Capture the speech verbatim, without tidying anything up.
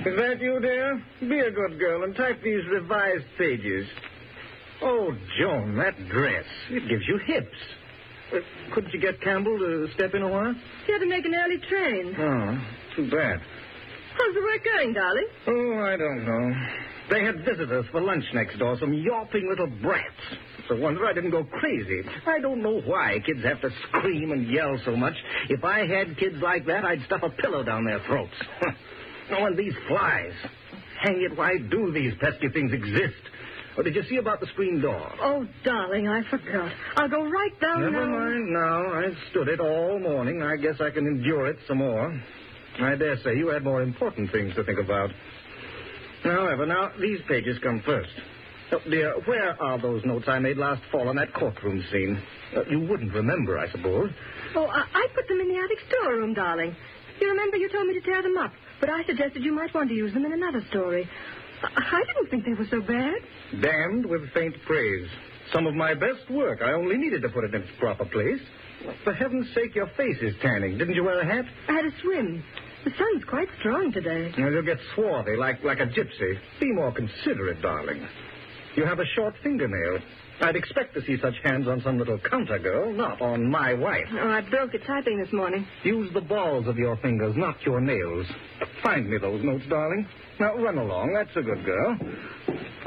Is that you, dear? Be a good girl and type these revised pages. Oh, Joan, that dress. It gives you hips. Uh, couldn't you get Campbell to step in a while? He had to make an early train. Oh, too bad. How's the work going, darling? Oh, I don't know. They had visitors for lunch next door, some yawping little brats. It's a wonder I didn't go crazy. I don't know why kids have to scream and yell so much. If I had kids like that, I'd stuff a pillow down their throats. Oh, and these flies. Hang it, why do these pesky things exist? Oh, did you see about the screen door? Oh, darling, I forgot. I'll go right down Never now. mind now. I've stood it all morning. I guess I can endure it some more. I dare say you had more important things to think about. However, now, these pages come first. Oh, dear, where are those notes I made last fall on that courtroom scene? Uh, you wouldn't remember, I suppose. Oh, I, I put them in the attic storeroom, darling. You remember you told me to tear them up, but I suggested you might want to use them in another story. I, I didn't think they were so bad. Damned with faint praise. Some of my best work. I only needed to put it in its proper place. For heaven's sake, your face is tanning. Didn't you wear a hat? I had a swim. The sun's quite strong today. Well, you'll get swarthy, like, like a gypsy. Be more considerate, darling. You have a short fingernail. I'd expect to see such hands on some little counter girl, not on my wife. Oh, I broke it typing this morning. Use the balls of your fingers, not your nails. Find me those notes, darling. Now, run along. That's a good girl.